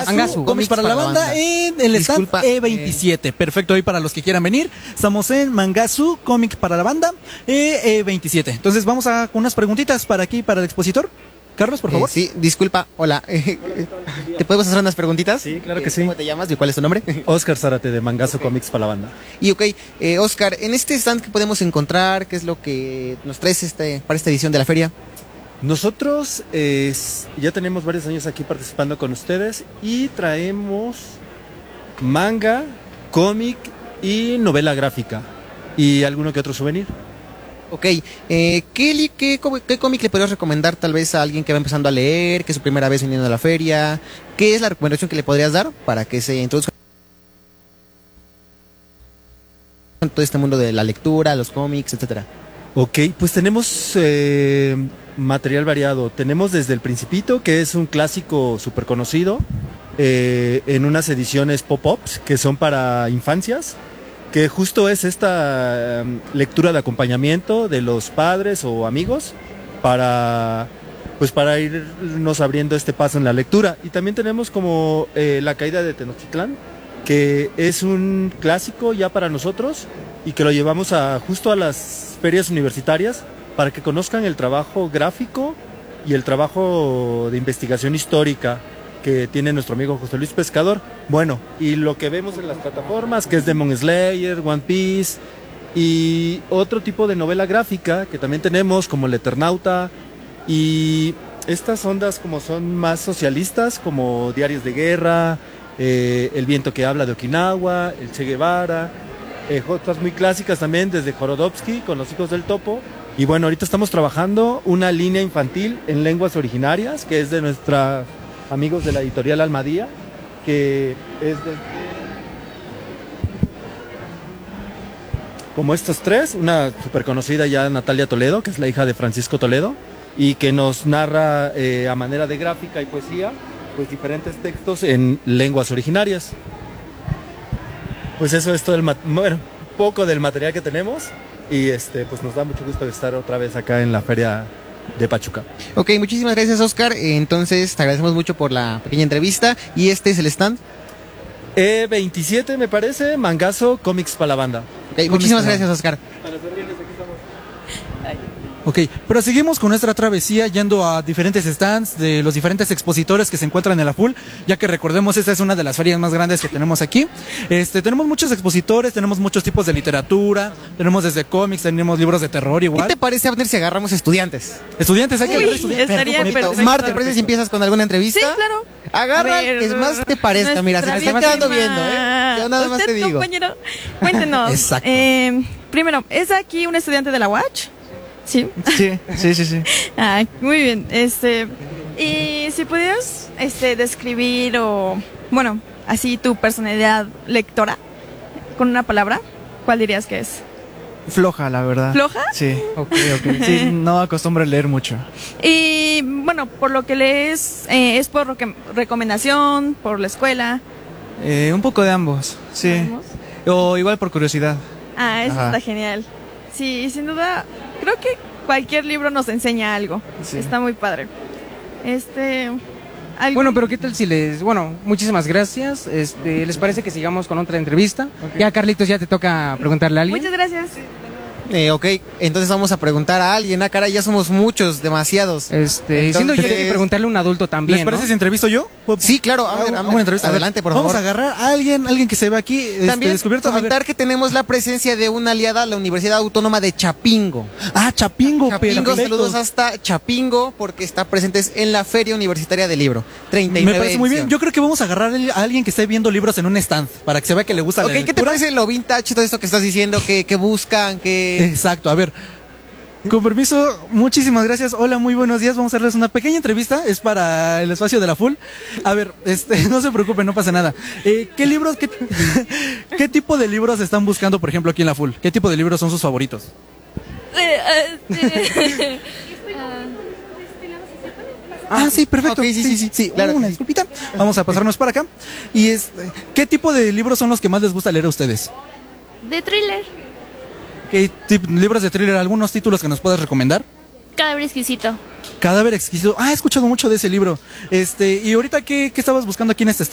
Mangasu, cómics para la banda en el stand E27. Perfecto, ahí para los que quieran venir. Estamos en Mangasu, cómics para la banda E27. Entonces vamos con unas preguntitas para aquí, para el expositor. Carlos, por favor. Sí, disculpa, hola. ¿Te podemos hacer unas preguntitas? Sí, claro que sí. ¿Cómo te llamas y cuál es tu nombre? Oscar Zárate de Mangasu Comics para la banda. Y Oscar, en este stand, ¿qué podemos encontrar? ¿Qué es lo que nos traes para esta edición de la feria? Nosotros ya tenemos varios años aquí participando con ustedes y traemos manga, cómic y novela gráfica y alguno que otro souvenir. Ok, ¿qué cómic le podrías recomendar tal vez a alguien que va empezando a leer, que es su primera vez viniendo a la feria? ¿Qué es la recomendación que le podrías dar para que se introduzca en todo este mundo de la lectura, los cómics, etcétera? Ok, pues tenemos material variado. Tenemos desde El Principito, que es un clásico súper conocido, en unas ediciones pop-ups que son para infancias, que justo es esta lectura de acompañamiento de los padres o amigos para irnos abriendo este paso en la lectura. Y también tenemos como La caída de Tenochtitlán, que es un clásico ya para nosotros y que lo llevamos justo a las ferias universitarias para que conozcan el trabajo gráfico y el trabajo de investigación histórica que tiene nuestro amigo José Luis Pescador. Bueno, y lo que vemos en las plataformas, que es Demon Slayer, One Piece, y otro tipo de novela gráfica que también tenemos, como El Eternauta, y estas ondas como son más socialistas, como Diarios de Guerra, El viento que habla de Okinawa, El Che Guevara, otras muy clásicas también, desde Jorodowski, con Los hijos del topo. Y bueno, ahorita estamos trabajando una línea infantil en lenguas originarias, que es de nuestra amigos de la editorial Almadía, que es como estos tres, una súper conocida ya, Natalia Toledo, que es la hija de Francisco Toledo, y que nos narra a manera de gráfica y poesía, pues diferentes textos en lenguas originarias. Pues eso es todo poco del material que tenemos, y pues nos da mucho gusto estar otra vez acá en la feria de Pachuca. Ok, muchísimas gracias, Oscar. Entonces te agradecemos mucho por la pequeña entrevista. ¿Y este es el stand? E27 me parece, Mangasu Comics para la banda. Ok, muchísimas gracias, Oscar. Ok, pero seguimos con nuestra travesía yendo a diferentes stands de los diferentes expositores que se encuentran en la FUL, ya que recordemos, esta es una de las ferias más grandes que tenemos aquí. Tenemos muchos expositores, tenemos muchos tipos de literatura, tenemos desde cómics, tenemos libros de terror igual. ¿Qué te parece, Abner, si agarramos estudiantes? Estudiantes, hay que ver estudiantes. Estaría perfecto. Mar, ¿te parece si empiezas con alguna entrevista? Sí, claro. Agarra que es más te parezca, mira, se me está quedando viendo, Yo nada más te digo. Compañero, cuéntenos. Exacto. Primero, ¿es aquí un estudiante de la UACH? Sí. Sí. Ah, muy bien. Y si pudieras describir bueno, así tu personalidad lectora con una palabra, ¿cuál dirías que es? Floja, la verdad. ¿Floja? Sí, ok. Sí, no acostumbro a leer mucho. Y bueno, por lo que lees, ¿es por recomendación, por la escuela? Un poco de ambos, sí. ¿Ambos? O igual por curiosidad. Ah, eso Ajá. está genial. Sí, sin duda, creo que cualquier libro nos enseña algo. Sí. Está muy padre. Bueno, pero ¿qué tal si muchísimas gracias. ¿Les parece que sigamos con otra entrevista? Okay. Ya, Carlitos, ya te toca preguntarle a alguien. Muchas gracias. Ok, entonces vamos a preguntar a alguien. Ah, caray, ya somos muchos, demasiados. Siendo yo que hay que preguntarle a un adulto también, ¿Les parece ¿no? si entrevisto yo? Sí, claro, Una entrevista. adelante, por Vamos favor. a agarrar a alguien que se ve aquí También descubierto. comentar que tenemos la presencia de una aliada a la Universidad Autónoma de Chapingo. Chapingo, Chapingo, saludos hasta Chapingo, porque está presentes en la Feria Universitaria del Libro. 39 Me parece muy bien. edición. Yo creo que vamos a agarrar a alguien que esté viendo libros en un stand para que se vea que le gusta la Ok, ¿qué te lectura. parece lo vintage, todo esto que estás diciendo, que buscan, que... Exacto, a ver. Con permiso, muchísimas gracias. Hola, muy buenos días. Vamos a hacerles una pequeña entrevista. Es para el espacio de la FUL. A ver, no se preocupen, no pasa nada. ¿Qué libros, qué tipo de libros están buscando, por ejemplo, aquí en la FUL? ¿Qué tipo de libros son sus favoritos? Sí, perfecto. Ok, sí, claro. Una disculpita. Vamos a pasarnos para acá. Y ¿qué tipo de libros son los que más les gusta leer a ustedes? De thriller. ¿Qué libros de thriller? ¿Algunos títulos que nos puedas recomendar? Cadáver exquisito. Cadáver exquisito. He escuchado mucho de ese libro. Y ahorita, ¿qué estabas buscando aquí en este